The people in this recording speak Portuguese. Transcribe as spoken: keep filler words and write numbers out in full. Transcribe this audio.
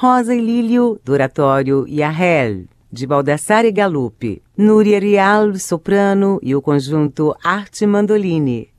Rosa e Lílio, do oratório Yahel, de Baldassare Galuppi. Núria Rial, soprano, e o conjunto Arte Mandolini.